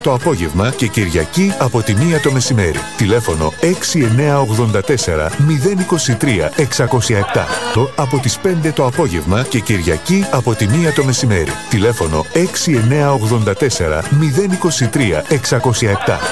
το απόγευμα και Κυριακή από τη 1 το μεσημέρι. Τηλέφωνο 6984 023 607. Από τις 5 το απόγευμα και Κυριακή από τη 1 το μεσημέρι. Τηλέφωνο 6984 023 607.